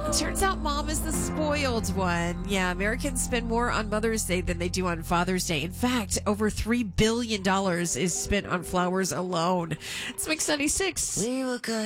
Turns out mom is the spoiled one. Yeah, Americans spend more on Mother's Day than they do on Father's Day. In fact, over $3 billion is spent on flowers alone. It's Mix 96. We were good.